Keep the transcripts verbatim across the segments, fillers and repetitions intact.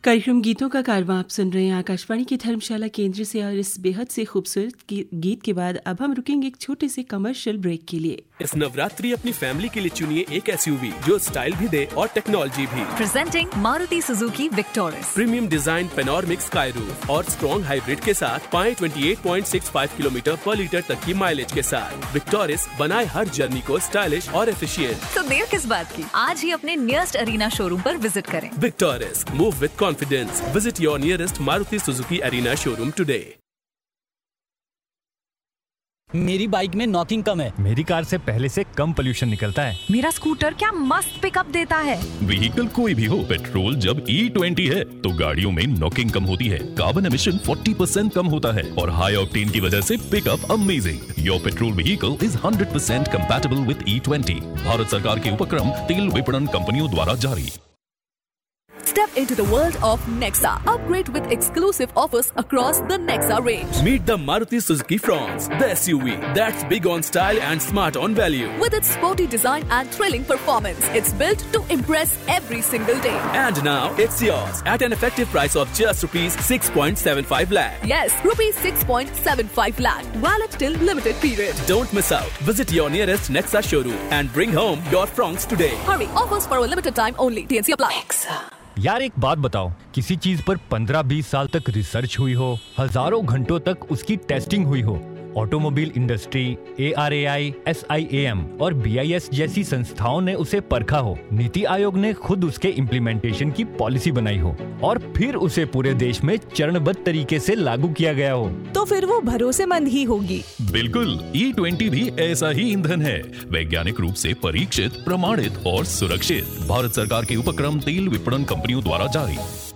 कार्यक्रम गीतों का कारवां आप सुन रहे हैं आकाशवाणी की धर्मशाला केंद्र से। और इस बेहद से खूबसूरत गीत के बाद अब हम रुकेंगे एक छोटे से कमर्शियल ब्रेक के लिए। इस नवरात्रि अपनी फैमिली के लिए चुनिए एक एसयूवी जो स्टाइल भी दे और टेक्नोलॉजी भी। Presenting Maruti Suzuki Victoris. Premium design panoramic sky roof और स्ट्रॉन्ग हाइब्रिड के साथ पाएं अट्ठाईस पॉइंट सिक्स फाइव किलोमीटर पर लीटर तक की माइलेज के साथ विक्टोरिस बनाए हर जर्नी को स्टाइलिश और एफिशिएंट। तो देर किस बात की, आज ही अपने नियरेस्ट अरीना शोरूम पर विजिट करें। Victoris, move with confidence. Visit your nearest Maruti Suzuki arena showroom today. मेरी बाइक में नॉकिंग कम है। मेरी कार से पहले से कम पोल्यूशन निकलता है। मेरा स्कूटर क्या मस्त पिकअप देता है। व्हीकल कोई भी हो, पेट्रोल जब ई ट्वेंटी है तो गाड़ियों में नॉकिंग कम होती है, कार्बन एमिशन चालीस परसेंट कम होता है और हाई ऑक्टेन की वजह से pickup amazing. Your petrol vehicle is hundred percent compatible with E twenty. Bharat सरकार के उपक्रम तेल विपणन कंपनियों द्वारा जारी। Step into the world of Nexa. Upgrade with exclusive offers across the Nexa range. Meet the Maruti Suzuki Fronx, the S U V that's big on style and smart on value. With its sporty design and thrilling performance, it's built to impress every single day. And now it's yours at an effective price of just rupees six point seven five lakh. Yes, rupees six point seven five lakh. Valid till limited period. Don't miss out. Visit your nearest Nexa showroom and bring home your Fronx today. Hurry, offers for a limited time only. T N C apply. Nexa. यार एक बात बताओ, किसी चीज पर पंद्रह बीस साल तक रिसर्च हुई हो, हजारों घंटों तक उसकी टेस्टिंग हुई हो, automobile industry, A R A I, S I A M और बी आई एस जैसी संस्थाओं ने उसे परखा हो, नीति आयोग ने खुद उसके इम्प्लीमेंटेशन की पॉलिसी बनाई हो और फिर उसे पूरे देश में चरणबद्ध तरीके से लागू किया गया हो, तो फिर वो भरोसेमंद ही होगी। बिल्कुल, ई ट्वेंटी भी ऐसा ही ईंधन है, वैज्ञानिक रूप से परीक्षित, प्रमाणित और सुरक्षित। भारत सरकार के उपक्रम तेल विपणन कंपनियों द्वारा जारी।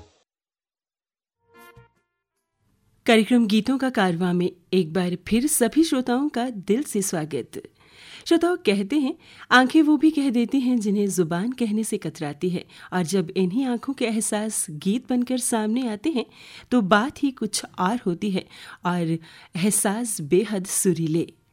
कार्यक्रम गीतों का कारवां में एक बार फिर सभी श्रोताओं का दिल से स्वागत। श्रोताओं, कहते हैं आंखें वो भी कह देती हैं जिन्हें जुबान कहने से कतराती है, और जब इन्हीं आंखों के एहसास गीत बनकर सामने आते हैं तो बात ही कुछ और होती है और एहसास बेहद सुरीले।